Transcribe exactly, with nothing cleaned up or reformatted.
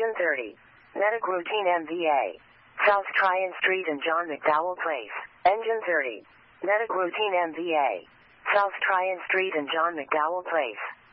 Engine thirty. Medic Routine M V A. South Tryon Street and John McDowell Place. Engine thirty. Medic Routine M V A. South Tryon Street and John McDowell Place.